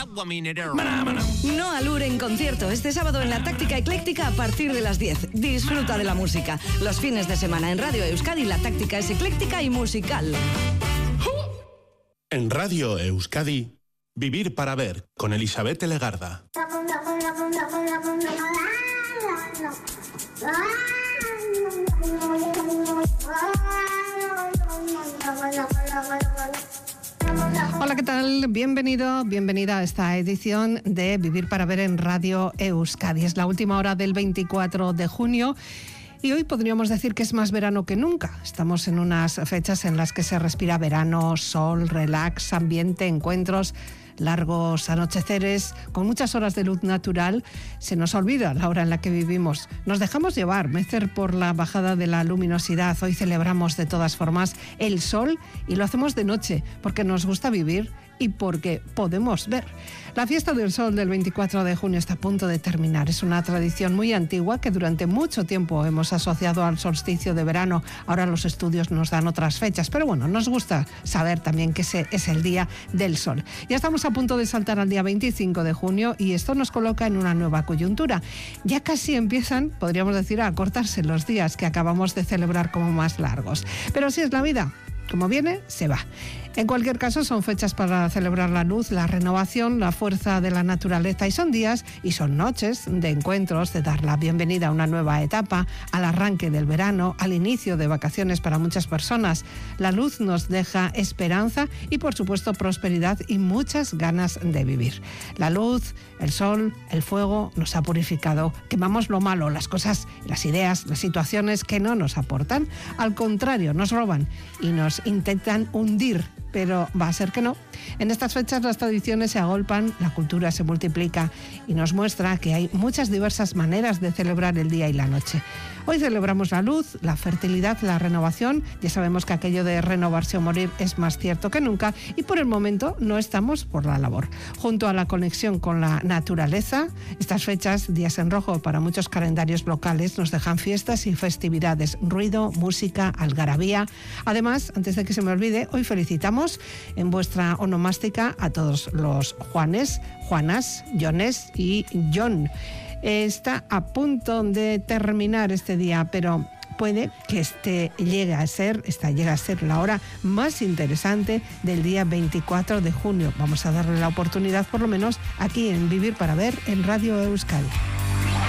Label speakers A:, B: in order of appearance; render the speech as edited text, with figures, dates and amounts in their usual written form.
A: agua mineral.
B: No Alur en concierto este sábado en la Táctica Ecléctica a partir de las 10. Disfruta de la música. Los fines de semana en Radio Euskadi la táctica es ecléctica y musical.
C: En Radio Euskadi, Vivir para Ver, con Elisabeth Legarda.
D: Hola, ¿qué tal? Bienvenido, bienvenida a esta edición de Vivir para Ver en Radio Euskadi. Es la última hora del 24 de junio. Y hoy podríamos decir que es más verano que nunca. Estamos en unas fechas en las que se respira verano, sol, relax, ambiente, encuentros, largos anocheceres, con muchas horas de luz natural. Se nos olvida la hora en la que vivimos. Nos dejamos llevar, mecer por la bajada de la luminosidad. Hoy celebramos de todas formas el sol y lo hacemos de noche porque nos gusta vivir y porque podemos ver. La fiesta del sol del 24 de junio está a punto de terminar. Es una tradición muy antigua que durante mucho tiempo hemos asociado al solsticio de verano. Ahora los estudios nos dan otras fechas, pero bueno, nos gusta saber también que ese es el día del sol. Ya estamos a punto de saltar al día 25 de junio y esto nos coloca en una nueva coyuntura. Ya casi empiezan, podríamos decir, a acortarse los días que acabamos de celebrar como más largos. Pero así es la vida. Como viene, se va. En cualquier caso, son fechas para celebrar la luz, la renovación, la fuerza de la naturaleza y son días y son noches de encuentros, de dar la bienvenida a una nueva etapa, al arranque del verano, al inicio de vacaciones para muchas personas. La luz nos deja esperanza y, por supuesto, prosperidad y muchas ganas de vivir. La luz, el sol, el fuego nos ha purificado. Quemamos lo malo, las cosas, las ideas, las situaciones que no nos aportan. Al contrario, nos roban y nos intentan hundir. Pero va a ser que no. En estas fechas las tradiciones se agolpan, la cultura se multiplica y nos muestra que hay muchas diversas maneras de celebrar el día y la noche. Hoy celebramos la luz, la fertilidad, la renovación. Ya sabemos que aquello de renovarse o morir es más cierto que nunca y por el momento no estamos por la labor. Junto a la conexión con la naturaleza, estas fechas, días en rojo para muchos calendarios locales, nos dejan fiestas y festividades, ruido, música, algarabía. Además, antes de que se me olvide, hoy felicitamos en vuestra onomástica a todos los Juanes, Juanas, Jones y John. Está a punto de terminar este día, pero puede que llegue a ser la hora más interesante del día 24 de junio. Vamos a darle la oportunidad, por lo menos, aquí en Vivir para Ver en Radio Euskadi.